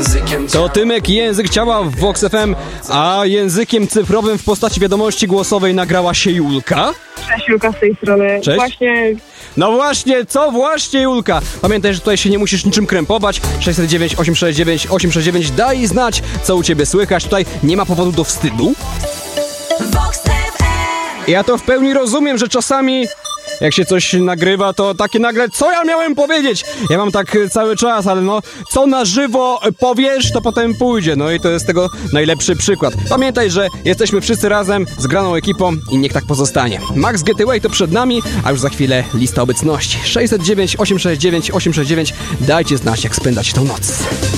To Tymek, Język Ciała w Vox FM, a językiem cyfrowym w postaci wiadomości głosowej nagrała się Julka. Cześć, Julka z tej strony. Cześć. No właśnie, co właśnie, Julka? Pamiętaj, że tutaj się nie musisz niczym krępować. 609 869 869, daj znać, co u ciebie słychać. Tutaj nie ma powodu do wstydu. Ja to w pełni rozumiem, że czasami jak się coś nagrywa, to takie nagle, co ja miałem powiedzieć? Ja mam tak cały czas, ale no, co na żywo powiesz, to potem pójdzie. No i to jest tego najlepszy przykład. Pamiętaj, że jesteśmy wszyscy razem, zgraną ekipą i niech tak pozostanie. Max Getaway to przed nami, a już za chwilę lista obecności. 609 869 869, dajcie znać, jak spędzać tą noc.